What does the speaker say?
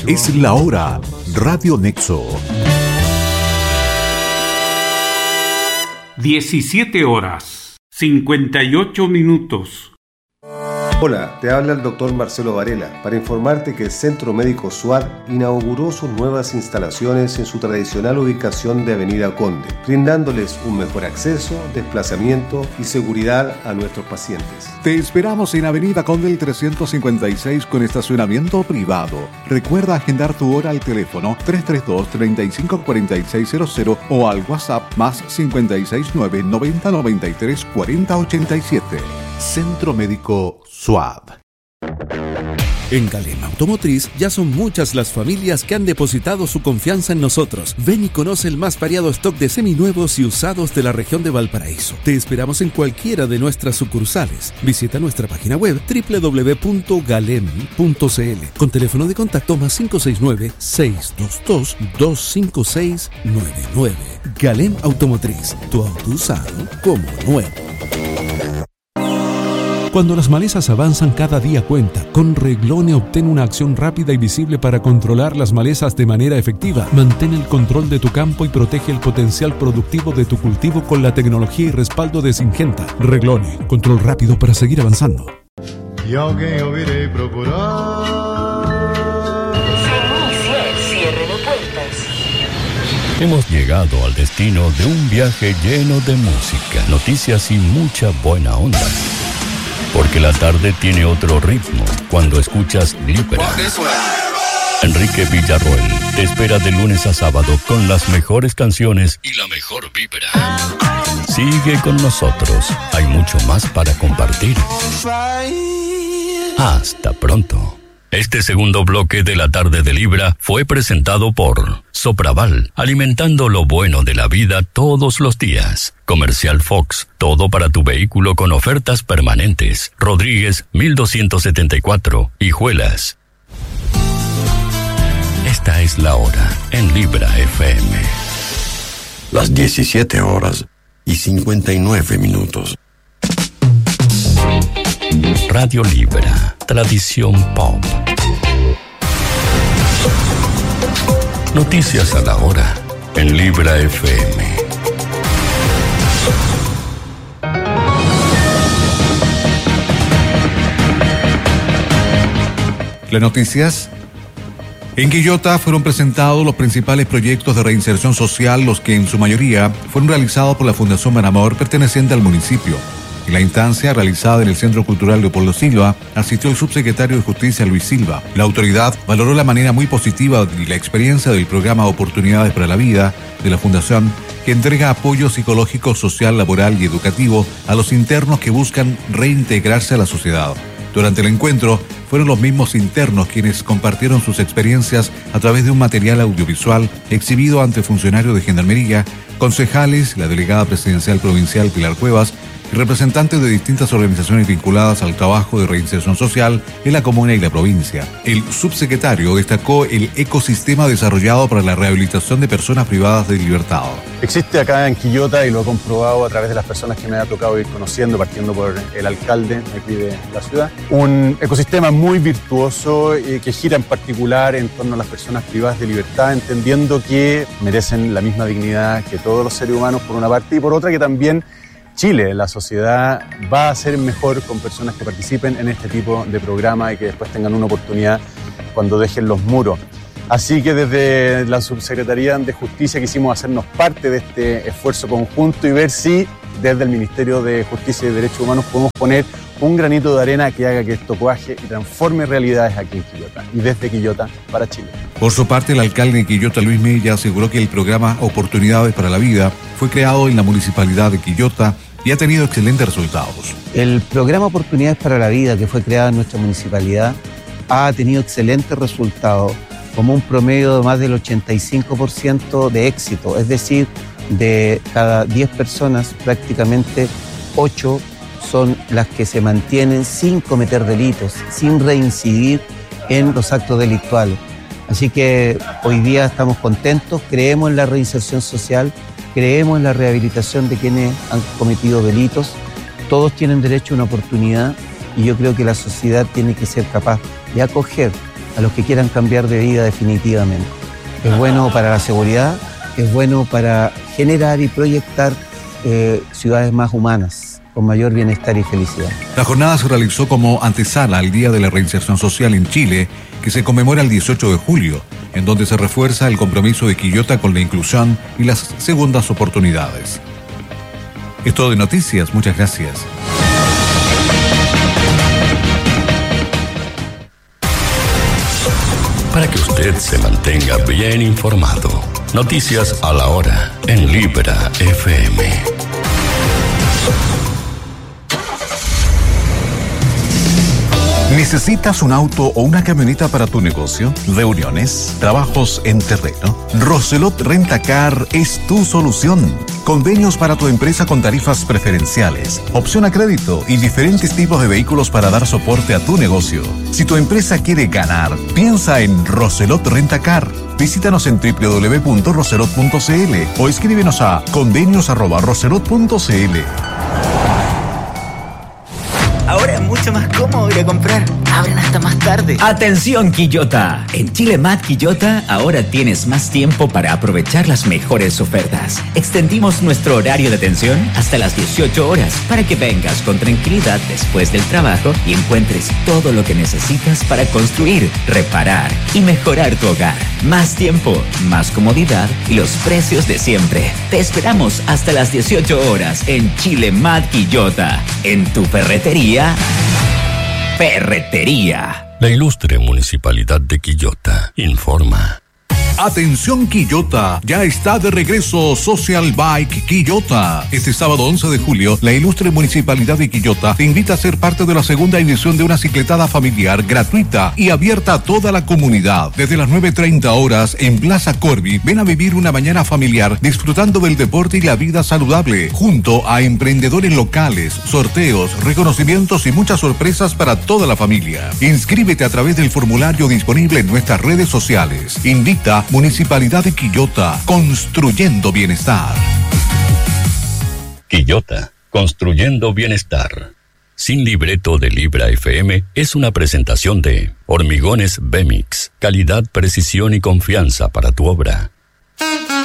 Es la hora. Radio Nexo. 17 horas, 58 minutos. Hola, te habla el doctor Marcelo Varela para informarte que el Centro Médico SUAD inauguró sus nuevas instalaciones en su tradicional ubicación de Avenida Conde, brindándoles un mejor acceso, desplazamiento y seguridad a nuestros pacientes. Te esperamos en Avenida Conde 356 con estacionamiento privado. Recuerda agendar tu hora al teléfono 332-354600 o al WhatsApp más 569 90 93 40 87. Centro Médico SUAD. En Galem Automotriz ya son muchas las familias que han depositado su confianza en nosotros. Ven y conoce el más variado stock de seminuevos y usados de la región de Valparaíso. Te esperamos en cualquiera de nuestras sucursales. Visita nuestra página web www.galem.cl con teléfono de contacto más 569-622-25699. Galem Automotriz, tu auto usado como nuevo. Cuando las malezas avanzan, cada día cuenta. Con Reglone obtén una acción rápida y visible para controlar las malezas de manera efectiva. Mantén el control de tu campo y protege el potencial productivo de tu cultivo con la tecnología y respaldo de Syngenta. Reglone, control rápido para seguir avanzando. Y alguien ouviré procurar. Se inicia el cierre de puertas. Hemos llegado al destino de un viaje lleno de música, noticias y mucha buena onda. Porque la tarde tiene otro ritmo cuando escuchas Libra. Enrique Villarroel te espera de lunes a sábado con las mejores canciones y la mejor vibra. Sigue con nosotros, hay mucho más para compartir. Hasta pronto. Este segundo bloque de la tarde de Libra fue presentado por Sopraval, alimentando lo bueno de la vida todos los días. Comercial Fox, todo para tu vehículo con ofertas permanentes. Rodríguez 1274, Hijuelas. Esta es la hora en Libra FM. Las 17 horas y 59 minutos. Radio Libra, tradición pop. Noticias a la hora en Libra FM. Las noticias. En Quillota fueron presentados los principales proyectos de reinserción social, los que en su mayoría fueron realizados por la Fundación Banamor, perteneciente al municipio. En la instancia realizada en el Centro Cultural Leopoldo Silva, asistió el subsecretario de Justicia Luis Silva. La autoridad valoró la manera muy positiva y la experiencia del programa Oportunidades para la Vida de la Fundación, que entrega apoyo psicológico, social, laboral y educativo a los internos que buscan reintegrarse a la sociedad. Durante el encuentro, fueron los mismos internos quienes compartieron sus experiencias a través de un material audiovisual exhibido ante funcionarios de Gendarmería, concejales, la delegada presidencial provincial Pilar Cuevas, y representantes de distintas organizaciones vinculadas al trabajo de reinserción social en la comuna y la provincia. El subsecretario destacó el ecosistema desarrollado para la rehabilitación de personas privadas de libertad. Existe acá en Quillota, y lo he comprobado a través de las personas que me ha tocado ir conociendo, partiendo por el alcalde aquí de la ciudad, un ecosistema muy virtuoso que gira en particular en torno a las personas privadas de libertad, entendiendo que merecen la misma dignidad que todos los seres humanos por una parte, y por otra que también Chile, la sociedad, va a ser mejor con personas que participen en este tipo de programa y que después tengan una oportunidad cuando dejen los muros. Así que desde la Subsecretaría de Justicia quisimos hacernos parte de este esfuerzo conjunto y ver si desde el Ministerio de Justicia y Derechos Humanos podemos poner un granito de arena que haga que esto cuaje y transforme realidades aquí en Quillota y desde Quillota para Chile. Por su parte, el alcalde de Quillota, Luis Mella, aseguró que el programa Oportunidades para la Vida fue creado en la municipalidad de Quillota y ha tenido excelentes resultados. El programa Oportunidades para la Vida, que fue creado en nuestra municipalidad, ha tenido excelentes resultados, como un promedio de más del 85% de éxito, es decir, de cada 10 personas, prácticamente 8 son las que se mantienen sin cometer delitos, sin reincidir en los actos delictuales. Así que hoy día estamos contentos, creemos en la reinserción social, creemos en la rehabilitación de quienes han cometido delitos. Todos tienen derecho a una oportunidad y yo creo que la sociedad tiene que ser capaz de acoger a los que quieran cambiar de vida definitivamente. Es bueno para la seguridad, es bueno para generar y proyectar ciudades más humanas, con mayor bienestar y felicidad. La jornada se realizó como antesala al Día de la Reinserción Social en Chile, que se conmemora el 18 de julio, en donde se refuerza el compromiso de Quillota con la inclusión y las segundas oportunidades. Es todo de noticias, muchas gracias. Para que usted se mantenga bien informado, noticias a la hora en Libra FM. ¿Necesitas un auto o una camioneta para tu negocio? ¿Reuniones? ¿Trabajos en terreno? Roselot Rentacar es tu solución. Convenios para tu empresa con tarifas preferenciales, opción a crédito y diferentes tipos de vehículos para dar soporte a tu negocio. Si tu empresa quiere ganar, piensa en Roselot Rentacar. Visítanos en www.roselot.cl o escríbenos a convenios@roselot.cl. Ahora es mucho más cómodo ir a comprar. Abren hasta más tarde. ¡Atención, Quillota! En Chile Mart Quillota ahora tienes más tiempo para aprovechar las mejores ofertas. Extendimos nuestro horario de atención hasta las 18 horas para que vengas con tranquilidad después del trabajo y encuentres todo lo que necesitas para construir, reparar y mejorar tu hogar. Más tiempo, más comodidad y los precios de siempre. Te esperamos hasta las 18 horas en Chile Mart Quillota. En tu ferretería. Ferretería. La ilustre Municipalidad de Quillota informa. Atención Quillota, ya está de regreso Social Bike Quillota. Este sábado 11 de julio, la ilustre Municipalidad de Quillota te invita a ser parte de la segunda edición de una cicletada familiar gratuita y abierta a toda la comunidad. Desde las 9:30 horas en Plaza Corby, ven a vivir una mañana familiar disfrutando del deporte y la vida saludable, junto a emprendedores locales, sorteos, reconocimientos y muchas sorpresas para toda la familia. Inscríbete a través del formulario disponible en nuestras redes sociales. Invita Municipalidad de Quillota, construyendo bienestar. Quillota, construyendo bienestar. Sin libreto de Libra FM es una presentación de Hormigones Bemix. Calidad, precisión y confianza para tu obra.